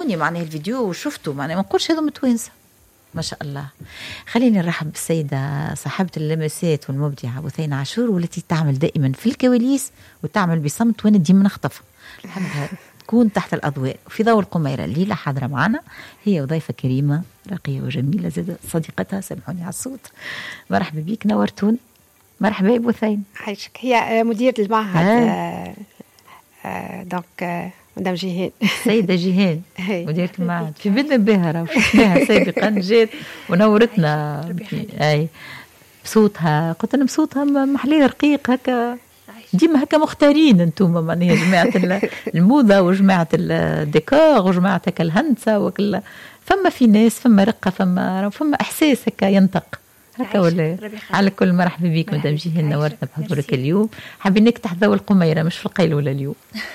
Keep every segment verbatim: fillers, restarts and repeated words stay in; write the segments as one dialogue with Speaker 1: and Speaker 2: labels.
Speaker 1: وروني معناها الفيديو وشفته معناها ما نقولش هذو متوانسة ما شاء الله. خليني نرحب بالسيدة صاحبة اللمسات والمبدعة بثينة عاشور، والتي تعمل دائما في الكواليس وتعمل بصمت وانا ديما نخطفها. نحبها تكون تحت الأضواء وفي ضوء القميرة. الليلة حاضرة معنا هي وضيفة كريمة راقية وجميلة زادة صديقتها، سامحوني على الصوت. مرحبا بيك، نورتون. مرحبا بثينة.
Speaker 2: عايشك. هي مديرة المعهد آه. آه دونك آه مدام جيهان.
Speaker 1: سيدة جيهان مديرة المعهد في بدنا بها وشفناها سابقا جات ونورتنا. اي بصوتها قلت انا بصوتها محليه رقيق هكا، ديما هكا مختارين انتم معناها جماعه الموضه وجماعه الديكور وجماعه هكا الهندسه وكل. فما في ناس فما رقه فما فما احساس هكا ينطق هكا ولا. على كل مرحبا بيك مدام جيهان، نورتنا بحضورك اليوم. حابينك تحت ضوء القميره مش في القيلوله اليوم.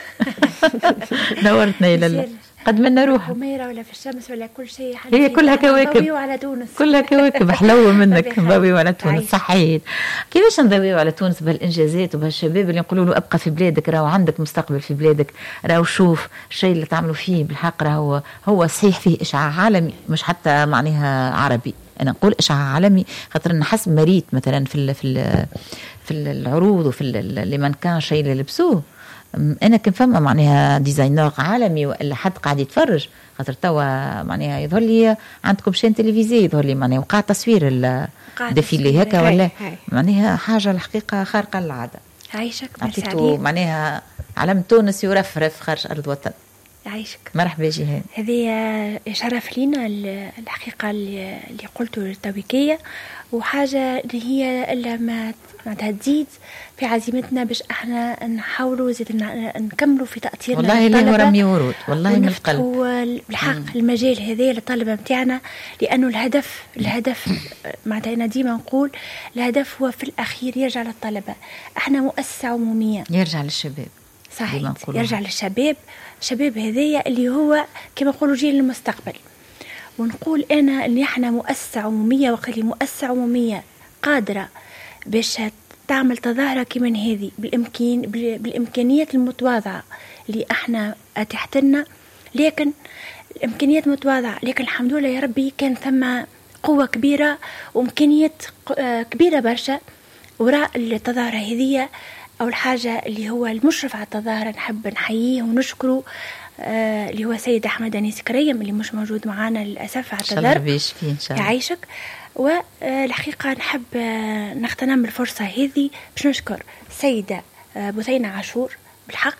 Speaker 1: نورتنا يا لاله. قد منا روحها
Speaker 3: قميرة ولا في الشمس ولا كل شيء،
Speaker 1: هي كلها كواكب.
Speaker 3: نضويو على تونس
Speaker 1: كلها كواكب حلوة منك. نضويو على تونس صحيح. كيفاش نضويو على تونس بهالإنجازات وبهالشباب اللي نقولوا له أبقى في بلادك، راهو عندك مستقبل في بلادك، راهو شوف الشيء اللي تعملوا فيه بالحق راهو هو صحيح فيه إشعاع عالمي مش حتى معناها عربي. أنا نقول إشعاع عالمي خاطر نحس مريت مثلا في ال في ال في العروض وفي اللي من كان شيء اللي لبسوه. انا كان فما معناها ديزاينر عالمي ولا حد قاعد يتفرج خاطر توا معناها يظهر لي عندكم شين تلفزيون يظهر لي معناها وقع تصوير الديفيلي هكا ولا معناها حاجه الحقيقه خارقه للعاده.
Speaker 3: عايشك
Speaker 1: عطيتو معناها علم تونس يرفرف خارج ارض وطن.
Speaker 3: عايشك.
Speaker 1: مرحبا جيهان.
Speaker 3: هذه شرف لينا الحقيقه اللي قلته التويكيه، وحاجه اللي هي الا ما ما تزيد في عزيمتنا باش احنا نحاولوا زيد نكملوا في تأطيرنا.
Speaker 1: والله اللي رمي ورود والله من القلب
Speaker 3: بالحق مم. المجال هذا للطلبه نتاعنا، لانه الهدف الهدف معناتها انا ديما نقول الهدف هو في الاخير يرجع للطلبه. احنا مؤسسه عموميه
Speaker 1: يرجع للشباب.
Speaker 3: صحيح يرجع للشباب. الشباب هذايا اللي هو كما نقولوا جيل المستقبل. ونقول انا ان احنا مؤسسه عموميه، وقال مؤسسه عموميه قادره باش تعمل تظاهرة كمان هذه بالإمكان بالإمكانيات المتواضعة اللي احنا أتحت لنا، لكن الإمكانيات متواضعة لكن الحمد لله يا ربي كان ثم قوة كبيرة وإمكانيات كبيرة برشا وراء التظاهرة هذه. أول حاجة اللي هو المشرف على التظاهرة نحب نحييه ونشكره آه اللي هو سيد أحمد أنيس كريم اللي مش موجود معنا للأسف على التظاهرة. يعيشك. والحقيقة نحب نغتنم الفرصة هذه باش نشكر السيدة بثينة عاشور بالحق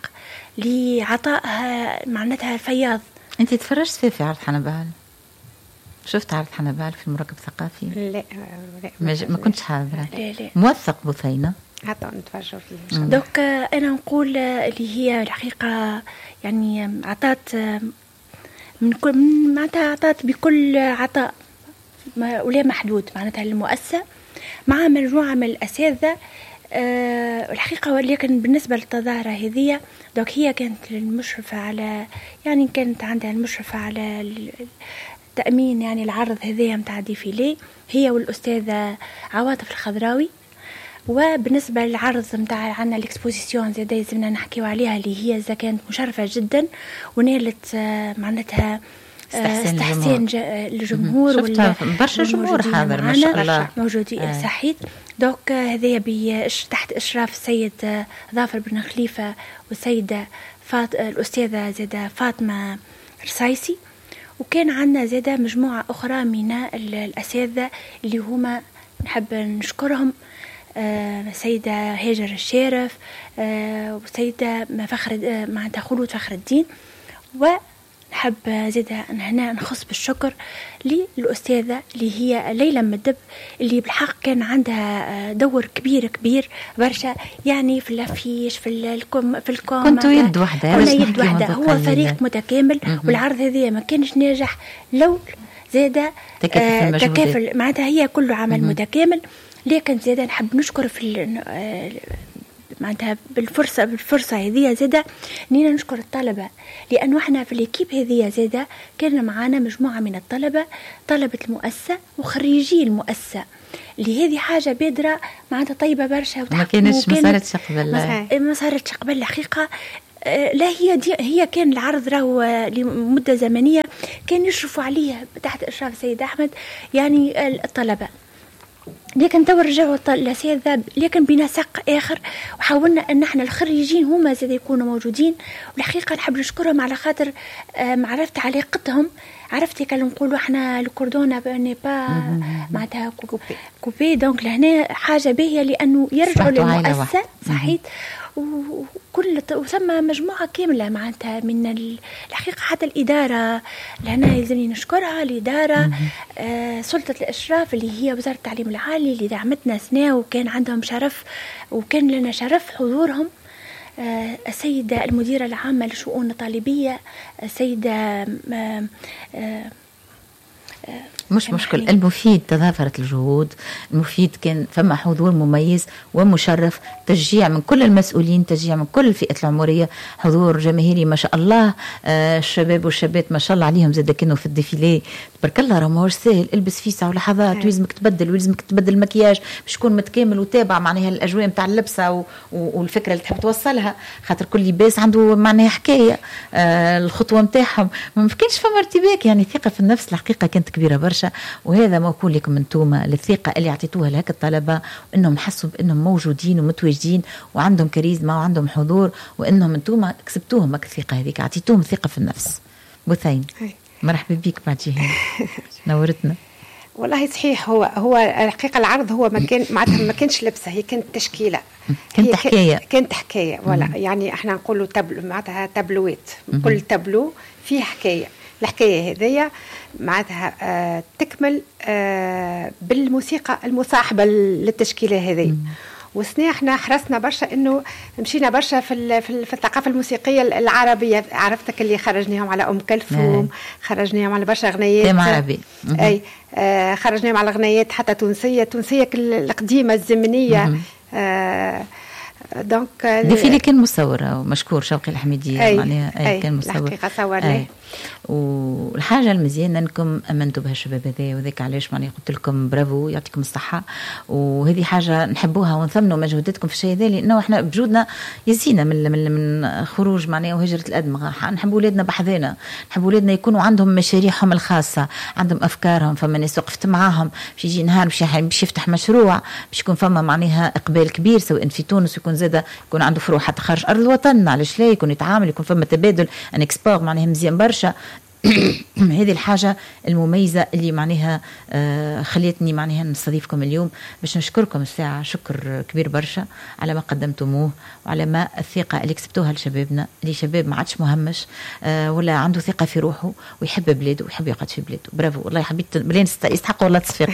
Speaker 3: لعطائها معناتها الفياض.
Speaker 1: انت تفرجت فيه في عرض حنبال؟ شفت عرض حنبال في المركب الثقافي؟
Speaker 2: لا لا
Speaker 1: ما, ما كنتش حاضرة.
Speaker 3: لا لا.
Speaker 1: موثق بثينة
Speaker 2: حتى نتفرجوا فيه.
Speaker 3: دوك انا نقول اللي هي الحقيقة يعني عطات من كل معناتها عطات بكل عطاء ولا محدود معناتها المؤسسة مع مجموعة من الأساتذة أه الحقيقة. ولكن بالنسبة للتظاهرة هذه دوك هي كانت المشرفة على يعني كانت عندها المشرفة على التأمين يعني العرض هذايا متاع ديفيلي هي والأستاذة عواطف الخضراوي. وبالنسبة للعرض متاع عنا الإكسبوزيسيون زي لازمنا نحكيو عليها اللي هي إذا كانت مشرفة جدا ونالت معناتها استحسان الجمهور
Speaker 1: ولا برشا جمهور حاضر ما شاء الله
Speaker 3: موجودين. آه. صحيح. دوك هذايا تحت اشراف السيد ظافر بن خليفه والسيده فاط... الاستاذه زاده فاطمه رصايسي. وكان عندنا زاده مجموعه اخرى من الاساتذه اللي هما نحب نشكرهم آه سيده هاجر الشارف آه وسيده فخر آه معناتها خلود فخر الدين. و نحب زيدا هنا نخص بالشكر للأستاذة اللي هي ليلى مدب اللي بالحق كان عندها دور كبير كبير برشا يعني في الافيش في الكم في الكوم
Speaker 1: كنتوا يد واحدة
Speaker 3: كنا يد واحدة. هو فريق متكامل م-م. والعرض هذا ما كانش ناجح لو زيدا
Speaker 1: تكافل,
Speaker 3: آه تكافل معناتها هي كله عمل م-م. متكامل. لكن زيدا نحب نشكر في آه معناتها بالفرصة بالفرصة هذه زادة نينا نشكر الطلبة لأنه احنا في الكيب هذه زادة كان معانا مجموعة من الطلبة طلبة المؤسسة وخريجي المؤسسة اللي هذه حاجة بادرة معناتها طيبة برشا
Speaker 1: ما كانش ما صارتش قبل
Speaker 3: ما صارتش قبل الحقيقة لا هي دي هي كان العرض راهو لمدة زمنية كان يشرفوا عليه تحت إشراف السيد أحمد يعني الطلبة، لكن تو رجعوا الأساتذة لكن بنسق آخر، وحاولنا أن احنا الخريجين هما زاد يكونوا موجودين. والحقيقة نحب نشكرهم على خاطر عرفت علاقتهم، عرفت كانوا نقولوا احنا الكوردون ني با معناتها كوبي، دونك لهنا حاجة باهية لأنه يرجعوا للمؤسسة صحيح. وكل وثم مجموعة كاملة معناتها من الحقيقة حتى الإدارة لهنا يلزمني نشكرها، الإدارة آه سلطة الإشراف اللي هي وزارة التعليم العالي اللي دعمتنا سنة وكان عندهم شرف وكان لنا شرف حضورهم. آه السيدة المديرة العامة للشؤون الطالبية، السيدة آه آه
Speaker 1: مش مشكل المفيد، تضافرت الجهود، المفيد كان فما حضور مميز ومشرف، تشجيع من كل المسؤولين، تشجيع من كل الفئات العمرية، حضور جماهيري ما شاء الله. آه الشباب والشابات ما شاء الله عليهم زاد كانوا في الديفيلي تبارك الله، راه ماهوش ساهل، البس فيه ساعة ولحظات ويلزمك تبدل ويلزمك تبدل المكياج باش تكون متكامل وتابع معناها الأجواء نتاع اللبسة و... والفكرة اللي تحب توصلها، خاطر كل لباس عنده معناها حكاية. آه الخطوة نتاعهم ما كانش فما ارتباك، يعني ثقة في النفس الحقيقة كانت كبيرة برشا، وهذا موكول لكم انتوما الثقة اللي اعطيتوها لهك الطلبة، وانهم حسوا بانهم موجودين ومتواجدين وعندهم كاريزما وعندهم حضور، وانهم انتوما كسبتوهم الثقة هذيك، اعطيتوهم ثقة في النفس. بثين مرحبا بك بعد جهان نورتنا.
Speaker 2: والله صحيح، هو هو الحقيقة العرض هو ما كان معناتها ما كانش لبسة، هي كانت تشكيلة،
Speaker 1: كانت حكاية
Speaker 2: كانت حكاية ولا يعني احنا نقولوا تابلو معناتها تابلوات، كل تابلو فيه حكاية. الحكاية هذية معناتها آه تكمل آه بالموسيقى المصاحبة للتشكيلة هذه. وسنا احنا حرصنا برشا انه مشينا برشا في في الثقافه الموسيقيه العربيه، عرفتك اللي خرجناهم على ام كلثوم، خرجناهم على برشا اغنيات
Speaker 1: تيم عربي،
Speaker 2: اي آه خرجناهم على اغنيات حتى تونسيه تونسيه القديمه الزمنيه. آه دونك
Speaker 1: ديفيلي كان مصور ومشكور شوقي الحميدي معناها
Speaker 2: أي, أي
Speaker 1: كان مصور
Speaker 2: الحقيقه صورناه.
Speaker 1: والحاجه المزيانه انكم امنتوا بهالشباب هذا، وذاك علاش معني قلت لكم برافو يعطيكم الصحه، وهذه حاجه نحبوها ونثمنوا مجهوداتكم في الشيء هذا، لانه احنا بجودنا يزينا من من, من خروج معناها وهجره الادمغه، نحب اولادنا بحذانا، نحب اولادنا يكونوا عندهم مشاريعهم الخاصه، عندهم افكارهم، فما ناس وقفت معاهم باش يجي نهار باش يفتح مشروع باش يكون فما معناها اقبال كبير، سواء في تونس يكون زاده يكون عنده فروع حتى خارج ارض الوطن، علاش لا يكون يتعامل، يكون فما تبادل ان اكسبور معناها مزيان برشا. هذه الحاجة المميزة اللي معناها آه خليتني معناها نستضيفكم اليوم باش نشكركم الساعة شكر كبير برشا على ما قدمتموه وعلى ما الثقة اللي كسبتوها لشبابنا، اللي شباب ما عادش مهمش آه ولا عنده ثقة في روحه ويحب بلاده ويحب يقعد في بلاده. برافو والله حبيت بلين يستحقوا والله تصفيق.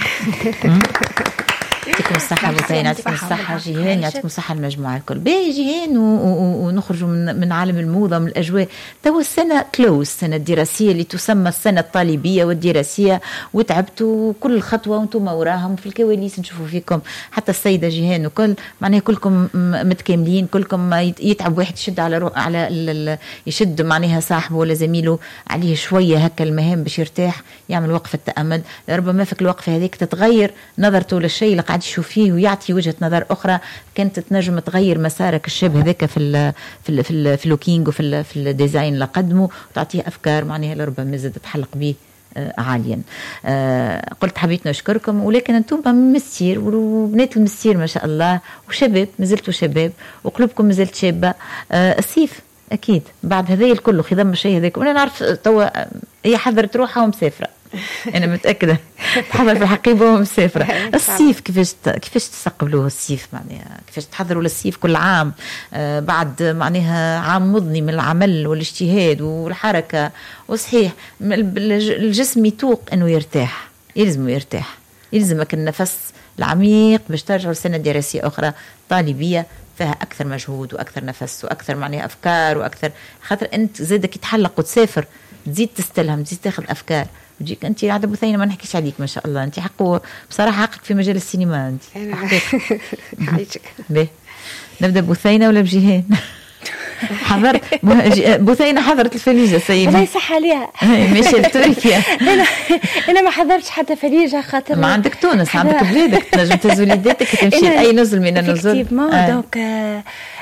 Speaker 1: يعطيكم الصحة بثين، يعطيكم الصحة جيهان، يعطيكم الصحة المجموعة الكل. باهي جيهان ونخرجوا من, من عالم الموضة من الأجواء. تو السنة كلوز، السنة الدراسية اللي تسمى السنة الطالبية والدراسية، وتعبتوا كل خطوة وانتم وراهم في الكواليس نشوفوا فيكم، حتى السيدة جيهان وكل معناها كلكم متكاملين، كلكم يتعب واحد يشد على روح على يشد معناها صاحبه ولا زميله عليه شوية هكا المهام باش يرتاح يعمل وقفة تأمل، ربما فيك الوقفة هذيك تتغير نظرته للشيء اللي قاعد يشوف فيه ويعطي وجهة نظر أخرى كانت تنجم تغير مسارك الشاب هذاك في ال في ال في, ال في اللوكينج وفي ال في الديزاين اللي قدمه، وتعطيه أفكار معناها لربما زاد تحلق به آه عاليا. آه قلت حبيت نشكركم، ولكن أنتم من مسير وبنات المسير ما شاء الله وشباب، مازلتوا شباب وقلوبكم مازلت شابة. آه الصيف أكيد بعد هذا الكل خدم الشيء هذاك، وأنا نعرف توا هي حضرت روحها ومسافرة أنا متأكدة تحضر في الحقيبة ومسافرة. الصيف كيفاش كيفاش تستقبلوه الصيف معناها، كيفاش تحضروا للصيف كل عام آه بعد معناها عام مضني من العمل والاجتهاد والحركة، وصحيح الجسم يتوق إنه يرتاح، يلزم يرتاح، يلزمك النفس العميق باش ترجعوا لسنة دراسية أخرى طالبية فيها أكثر مجهود وأكثر نفس وأكثر معناها أفكار وأكثر، خاطر أنت زادك يتحلق وتسافر تزيد تستلهم تزيد تاخذ أفكار وتجيك أنت عاد بثينة ما نحكيش عليك ما شاء الله، أنت حقه بصراحة حقك في مجال السينما أنت حقيقة. به نبدأ بثينة ولا بجيهان؟ حضرت بثينة حضرت الفليجة سيدي
Speaker 3: الله يصح عليها
Speaker 1: ماشي لتركيا.
Speaker 3: أنا أنا ما حضرتش حتى فليجة خاطر
Speaker 1: ما عندك تونس عندك بلادك تنجم تزوليداتك تمشي أي نزل من النزل
Speaker 3: ما دونك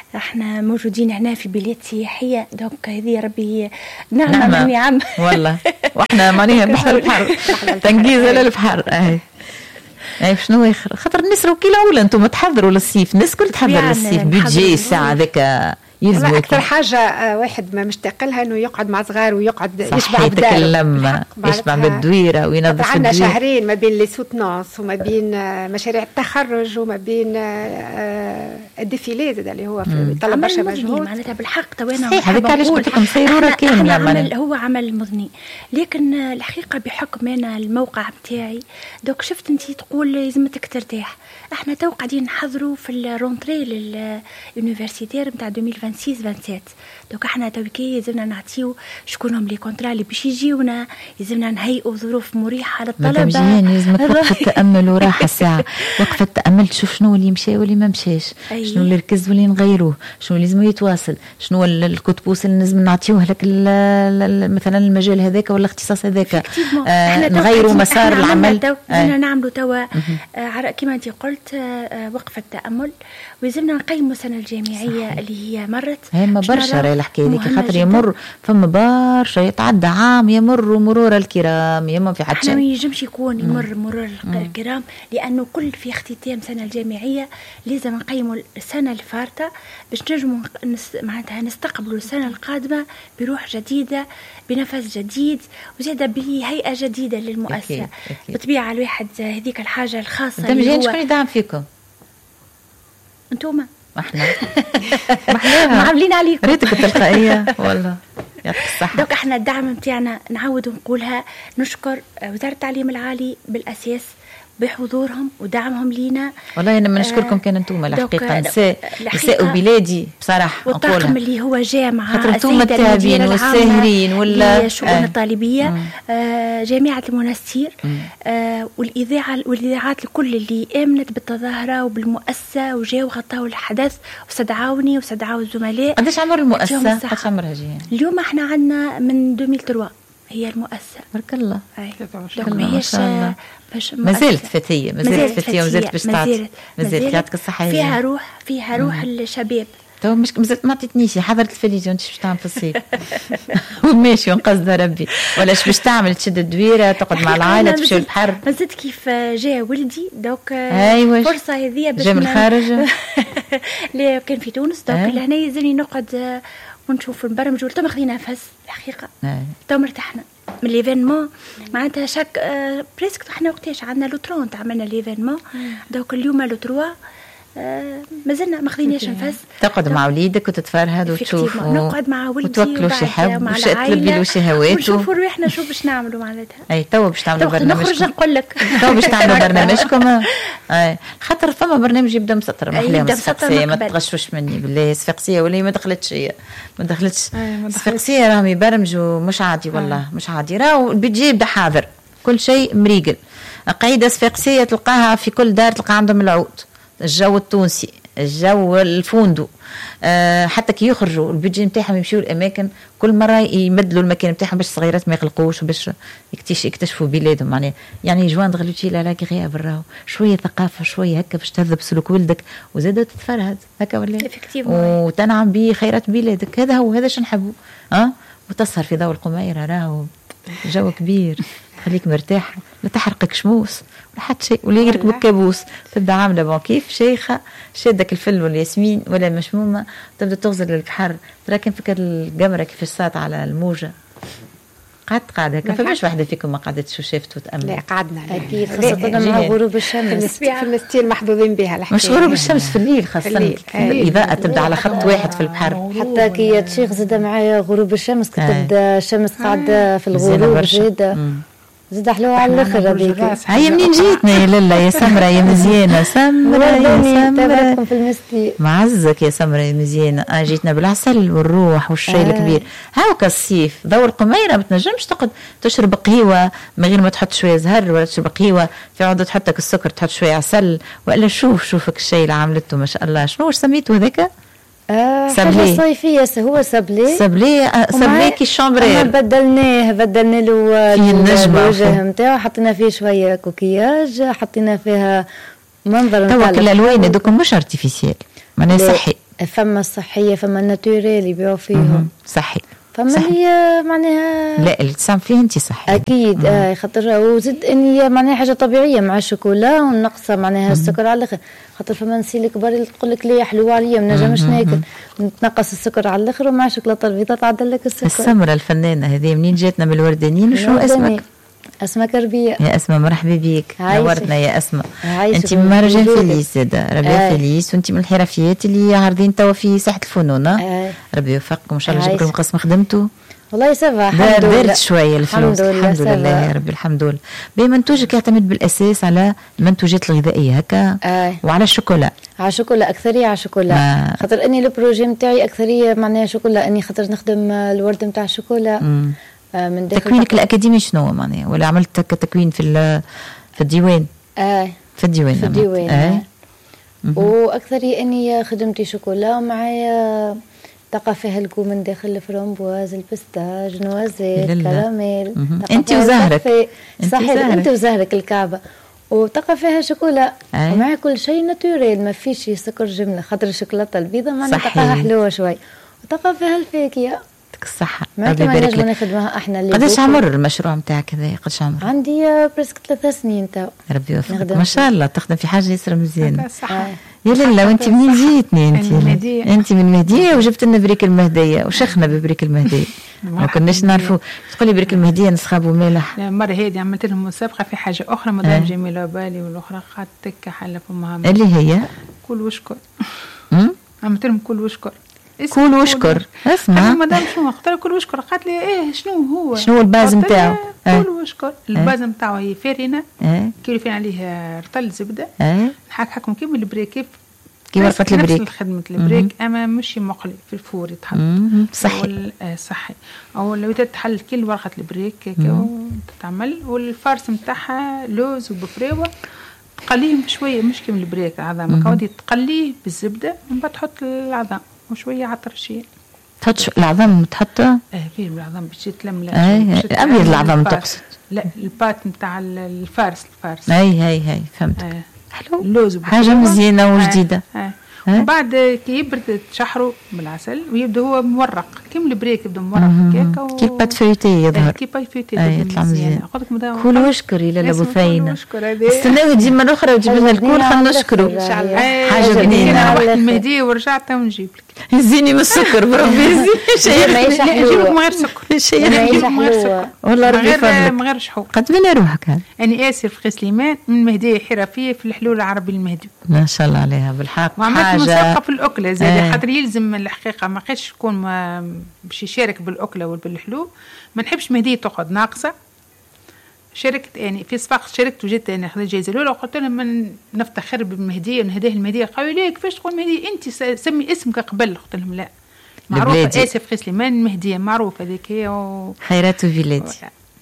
Speaker 3: احنا موجودين هنا في بلاد سياحيه، دونك هذه ربي نعمه من النعم
Speaker 1: والله. واحنا معناها بحر البحر تنجيزه للبحر. اي اي شنو اخر خاطر الناس راهو كي العوله انتم تحضروا للصيف، الناس كل تحضر للصيف، بيجي الساعه ذاك
Speaker 2: يلزم. اكثر حاجه واحد ما مشتاق لها انه يقعد مع صغار ويقعد يشبع
Speaker 1: بداره، اللمه يشبع بالدويره وينظف الدويره.
Speaker 2: عندنا شهرين ما بين لي سوتنونس وما بين مشاريع التخرج وما بين الديفيلي زاد اللي هو يطلب برشا مجهود
Speaker 3: معناتها بالحق. تو انا
Speaker 1: صحيح هذاك علاش قلت لكم سيروره كامله.
Speaker 3: هو عمل مضني، لكن الحقيقه بحكم انا الموقع بتاعي دوك شفت انت تقول لازمتك ترتاح. احنا تو قاعدين نحضروا في الرونتري لليونيفرسيتير نتاع ألفين وستة وعشرين ألفين وسبعة. دوك احنا توكي لازمنا نعطيو شكونهم لي كونترا اللي باش يجيونا، لازمنا نهيئوا ظروف مريحه للطلبه.
Speaker 1: مزيان لازمك وقفه تامل وراحه ساعه، وقفه تامل تشوف شنو اللي مشى واللي ما مشاش، أيه. شنو اللي ركز واللي نغيروه، شنو لازم يتواصل، شنو الكتبوس اللي لازم نعطيوه لك مثلا المجال هذاك ولا الاختصاص هذاك، آه نغيروا مسار العمل.
Speaker 3: لازمنا نعملوا توا آه كما انت قلت آه وقفه تامل، ولازمنا نقيموا السنه الجامعيه صحيح. اللي هي مرت
Speaker 1: هما برشا راهي الحكايه هذيك، خاطر يمر فما برشا يتعدى عام يمر مرور الكرام، يما في حد
Speaker 3: شيء احنا ما ينجمش يكون يمر مرور الكرام، لانه كل في اختتام سنه الجامعيه لازم نقيموا السنه الفارطه باش نجموا نس... معناتها نستقبلوا السنه القادمه بروح جديده بنفس جديد وزاده بهيئه جديده للمؤسسه. أكيد. أكيد. بطبيعه الواحد هذيك الحاجه الخاصه
Speaker 1: اللي هو شكون يدعم فيكم
Speaker 3: انتوما
Speaker 1: احنا ما
Speaker 3: عاملين عليكم
Speaker 1: ريتك التلقائيه والله يعطيك الصحه.
Speaker 3: دوك احنا الدعم نتاعنا نعاود نقولها، نشكر وزاره التعليم العالي بالاساس بحضورهم ودعمهم لينا.
Speaker 1: والله انا ما نشكركم كان انتم الحقيقه نساء نساء بلادي بصراحه،
Speaker 3: والطاقم اللي هو جاء مع
Speaker 1: السيده التابعين والساهرين ولا
Speaker 3: الشؤون آه. الطالبيه آه جامعه المنستير آه والاذاعه والاذاعات الكل اللي امنت بالتظاهره وبالمؤسسه وجاوا غطاوا الحدث واستدعوني واستدعوا الزملاء.
Speaker 1: قداش عمر المؤسسه؟ قداش عمرها جايه
Speaker 3: اليوم؟ احنا عندنا من ألفين وثلاثة هي المؤسسه.
Speaker 1: بارك الله.
Speaker 3: اي ما شاء الله.
Speaker 1: ما زالت فتيه ما زالت فتيه وما زالت باش تعطي ما زالت يعطيك الصحه،
Speaker 3: فيها روح فيها روح الشباب.
Speaker 1: تو مش مازلت ما عطيتنيش حضرت الفليجه وانت باش تعمل في الصيف وماشي ونقصد ربي ولا باش تعمل تشد الدويره تقعد مع العائله تمشي البحر.
Speaker 3: مازلت كيف جاء ولدي دوك
Speaker 1: أيوة.
Speaker 3: فرصه هذه باش
Speaker 1: جا من الخارج
Speaker 3: اللي كان في تونس دوك أيوة. لهنا يزني نقعد ونشوف نبرمج تو ماخذين نفس الحقيقه أيوة. تو مرتاحنا من ليفينمون معناتها شاك آه بريسك. احنا وقتاش عندنا لو ثلاثين عملنا ليفينمون دوك اليوم لو ثلاثة آه مازلنا ما خذيناش نفس.
Speaker 1: تقعد مع وليدك وتتفرهد وتشوف
Speaker 3: نقعد مع ولدي
Speaker 1: وتوكلوا شي حب
Speaker 3: مع
Speaker 1: العائله وشهوات
Speaker 3: ونشوفوا روحنا شو باش نعملوا معناتها.
Speaker 1: اي تو باش تعملوا برنامجكم.
Speaker 3: نخرج نقول لك
Speaker 1: تو باش تعملوا برنامجكم. اي خاطر فما برنامج يبدا مسطر محلاهم الصفاقسيه ما تغشوش مني بالله الصفاقسيه ولا ما دخلتش هي ما دخلتش الصفاقسيه راهم يبرمجوا مش عادي والله مش عادي. راهو البيجي يبدا حاضر كل شيء مريقل. قاعده صفاقسيه تلقاها في كل دار تلقى عندهم العود، الجو التونسي، الجو الفندق، أه حتى كي يخرجوا البيجي نتاعهم يمشيوا الاماكن كل مره يمدلوا المكان نتاعهم باش الصغيرات ما يقلقوش وباش يكتشفوا بلادهم معناها يعني جوان غلوتي لا لا غياب راهو شويه ثقافه شويه هكا باش تهذب سلوك ولدك وزاده تتفرهد هكا ولا وتنعم بخيرات بلادك. هذا هو هذا شو نحبه ها أه؟ وتسهر في ضوء القميره راهو جو كبير خليك مرتاح لا تحرقك شموس ولا حتى شيء ولا يركبك كابوس. تبدا عامله بون كيف شيخه شادك الفل والياسمين ولا مشمومه تبدا تغزر للبحر تراكن فيك القمره كيف الساط على الموجه. قعدت قاعده هكا فماش واحده فيكم ما قعدتش وشافت وتامل.
Speaker 2: لا قعدنا
Speaker 4: اكيد خاصه مع غروب الشمس
Speaker 2: في النستيل محظوظين بها الحكايه.
Speaker 1: مش غروب الشمس في الليل خاصه الاضاءه تبدا على خط واحد في البحر
Speaker 4: حتى كي تشيخ زاد معايا غروب الشمس كتبدا الشمس قاعده في الغروب زاده زاد حلوة على الاخر هذيك.
Speaker 1: هيا منين جيتنا يا لاله يا سمره يا مزيانه سمره يا سمره
Speaker 4: في المسلي
Speaker 1: معزك يا سمره يا مزيانه. اه جيتنا بالعسل والروح والشاي آه. الكبير هاوكا الصيف ضوء القميره ما تنجمش تقعد تشرب قهوه من غير ما تحط شويه زهر ولا تشرب قهوه في عوض تحط لك السكر تحط شويه عسل ولا شوف شوفك الشاي اللي عملته ما شاء الله. شنو واش سميته هذاك؟
Speaker 4: آه حاجة صيفية هو سابلي
Speaker 1: سابلي آه سابلي كي شامبرير
Speaker 4: بدلناه بدلنا له الوجه نتاعو حطينا فيه شوية كوكياج حطينا فيها منظر
Speaker 1: توا كل الالوان دوكم مش ارتيفيسيال معناها صحي
Speaker 4: فما الصحيه فما الناتوريل يبيعوا فيهم
Speaker 1: صحي
Speaker 4: فما هي معناها
Speaker 1: لا اللي تسام فيه انت صحي
Speaker 4: اكيد آه خاطر وزد ان هي معناها حاجه طبيعيه مع الشوكولا ونقصه معناها السكر على الاخر خاطر فما نسي الكبار اللي تقول لك ليه حلوه عليا ما نجمش ناكل نتنقص السكر على الاخر ومع الشوكولاته البيضاء تعدل لك السكر.
Speaker 1: السمره الفنانه هذه منين جاتنا؟ من الوردانيين. وشو اسمك؟
Speaker 4: اسماء كربيه.
Speaker 1: يا اسماء مرحبا بيك نورتنا يا اسماء. انت من مهرجان فيليس هذا ربيع آه. فيليس وانت من الحرفيات اللي عارضين توا في ساحه الفنون. آه. ربي يوفقكم ان شاء الله يجيب لكم قسم خدمته.
Speaker 4: والله سافا الحمد لله
Speaker 1: بارد شويه الفلوس الحمد, الحمد لله يا ربي الحمد لله. بمنتوجك يعتمد بالاساس على المنتوجات الغذائيه هكا آه. وعلى الشوكولا.
Speaker 4: على الشوكولا اكثريه على الشوكولا آه. خاطر اني البروجي نتاعي اكثريه معناها شوكولا اني خاطر نخدم الورد نتاع الشوكولا.
Speaker 1: آه من داخل تكوينك الاكاديمي شنو معناها ولا عملت تكوين في في الديوان؟
Speaker 4: اه
Speaker 1: في الديوان
Speaker 4: في الديوان آه. واكثريه اني خدمتي شوكولا ومعايا تقى فيها الكو من داخل الفرامبواز البستاج نوازيل كراميل.
Speaker 1: انت وزهرك
Speaker 4: صحيح انت وزهرك الكعبه وتقى فيها شوكولا أي. ومعها كل شيء ناتوريل ما فيش سكر جمله خاطر الشوكولاته البيضاء معناها تقاها حلوه شوي وتقى فيها الفاكهه.
Speaker 1: يعطيك الصحه
Speaker 4: ما كمان نجم نخدمها احنا اللي
Speaker 1: قداش عمر المشروع نتاعك هذا؟ قداش عمر؟
Speaker 4: عندي برسك ثلاث سنين تو.
Speaker 1: ربي يوفقك ما شاء الله تخدم في حاجه ياسر مزيانه. يا لله وانت منين جيتني انت؟ انت من المهديه وجبت لنا بريك المهديه وشخنا ببريك المهديه ما كناش نعرفوا. تقولي بريك المهديه نسخاب وملح.
Speaker 5: المره هذه عملت لهم مسابقه في حاجه اخرى مدام جميله بالي والاخرى قعدت تكه حله فمها
Speaker 1: اللي هي
Speaker 5: كل وشكر. عملت لهم كل وشكر
Speaker 1: كل وشكر. اسمع
Speaker 5: مدام شنو قلت لها كل وشكر قالت لي ايه شنو هو
Speaker 1: شنو الباز نتاعو؟
Speaker 5: كل وشكر الباز نتاعو هي فارينه كيلو فين عليه رطل زبده نحك حكم كيما البريك كيف
Speaker 1: كيما ورقه البريك
Speaker 5: نفس خدمه البريك اما مش مقلي في الفور يتحط
Speaker 1: صحي
Speaker 5: صحي او لو تتحل كل ورقه البريك تتعمل والفارس نتاعها لوز وبفريوه تقليهم شويه مش كيما البريك العظام كودي تقليه بالزبده ومن بعد تحط العظام وشويه عطر شيء
Speaker 1: تحط العظام تحطها
Speaker 5: اه فيه العظام باش يتلملم
Speaker 1: ابيض العظام تقصد
Speaker 5: لا البات نتاع الفارس الفارس
Speaker 1: اي هي هي فهمت آه.
Speaker 5: حلو اللوز
Speaker 1: حاجه مزيانه وجديده.
Speaker 5: آه. آه. وبعد كي يبرد تشحروا بالعسل ويبدا هو مورق كيما البريك يبدا مورق هكاكا و...
Speaker 1: كي بات فيوتي يظهر
Speaker 5: كي بات فيوتي
Speaker 1: يطلع مزيان.
Speaker 5: كل
Speaker 1: وشكري لالا بوثينه استناو تجي مره اخرى وتجيب لنا الكل خلينا نشكروا
Speaker 5: ان شاء الله
Speaker 1: حاجه بنينه.
Speaker 5: رحت المهديه ورجعت ونجيب لك
Speaker 1: يزيني من السكر بربي يزيني
Speaker 4: شيء
Speaker 5: نجيب لك من غير سكر
Speaker 1: شيء
Speaker 4: من غير سكر
Speaker 1: والله ربي يفضلك
Speaker 5: من غير شحوق.
Speaker 1: قد من روحك هذا
Speaker 5: يعني اسر في سليمان من مهديه حرفيه في الحلول العربي المهدي
Speaker 1: ما شاء الله عليها بالحق
Speaker 5: وعملت مسابقه في الاكله زاد خاطر يلزم الحقيقه ما قيش يكون ما باش يشارك بالاكله وبالحلو ما نحبش مهديه تقعد ناقصه. شاركت يعني في صفاق شاركت وجدت انا اخذت الجائزه الاولى وقلت لهم من نفتخر بالمهديه ونهديه المهديه قالوا لي كيفاش تقول مهديه انت سمي اسمك قبل. قلت لهم لا معروفه اسف سليمان المهديه معروفه هذيك هي و...
Speaker 1: خيرات فيلاتي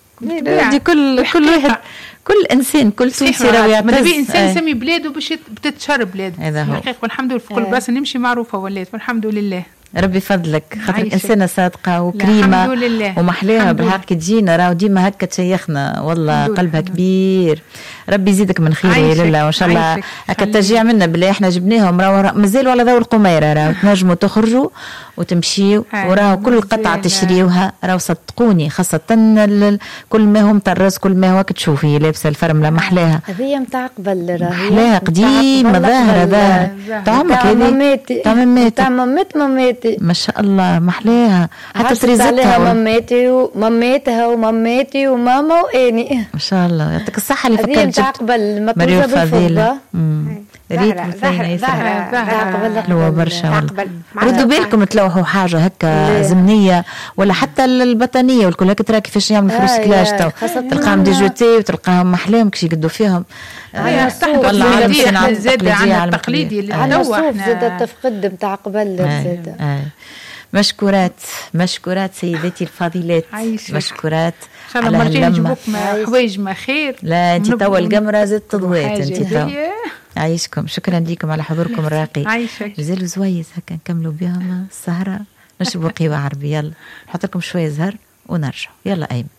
Speaker 1: دي كل كل واحد كل انسان كل تونسي راه يعتز.
Speaker 5: ماذا بي انسان يسمي بلاده باش بتتشهر بلاده الحقيقه والحمد لله في كل بلاصه نمشي معروفه ولات والحمد لله.
Speaker 1: ربي فضلك خاطر انسانه صادقه وكريمه ومحلاها بالحق تجينا راهو ديما هكا تشيخنا والله قلبها كبير. ربي يزيدك من خير يا لله وان شاء الله هكا التشجيع منا بالله احنا جبناهم راهو مازالوا على ضوء القميره راهو تنجموا تخرجوا وتمشيوا وراهو كل قطعه تشريوها راهو صدقوني خاصه كل ما هو مطرز كل ما هو تشوفي لابسه الفرمله محلاها
Speaker 4: هذه نتاع قبل راهي
Speaker 1: محلاها قديمه ظاهره ظاهره طعمك هذه طعم مامتي
Speaker 4: طعم مامت مامتي
Speaker 1: ما شاء الله محلاها حتى تريزتها
Speaker 4: مامتي ومامتها ومامتي وماما واني
Speaker 1: ما شاء الله يعطيك الصحه اللي فكرت
Speaker 4: نتاع قبل مطروزه بالفضه
Speaker 1: ريت مثلا حلوه برشا والله. ردوا بالكم تلوحوا حاجه هكا زمنيه ولا حتى البطانيه والكل هكا ترى كيفاش يعملوا في الريسكلاج تلقاهم ديجوتي وتلقاهم محلاهم كيش يقدوا فيهم.
Speaker 5: والله عادي زاد عن التقليدي اللي
Speaker 4: توا احنا زاد تفقد نتاع قبل زاد.
Speaker 1: مشكورات مشكورات سيداتي الفاضلات مشكورات
Speaker 5: ان شاء الله مرجين نجيبوك حوايج ما خير.
Speaker 1: لا انت توا القمره زاد تضويت انت توا عايشكم. شكرا لكم على حضوركم الراقي.
Speaker 5: عايشك
Speaker 1: جزيل زويز هكا نكملوا بهم السهره نشربوا قهوه عربي. يلا نحط لكم شويه زهر ونرجع. يلا ايمن.